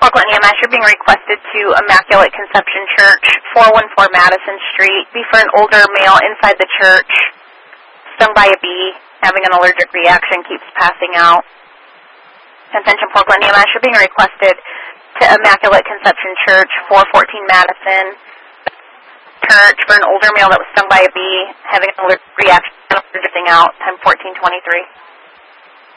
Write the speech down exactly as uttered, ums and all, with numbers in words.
Portland E M S, you're being requested to Immaculate Conception Church, four one four Madison Street. Be for an older male inside the church, stung by a bee, having an allergic reaction, keeps passing out. Attention Portland E M S, you're being requested to Immaculate Conception Church, four fourteen Madison Church, for an older male that was stung by a bee, having an allergic reaction, passing out, time fourteen twenty-three.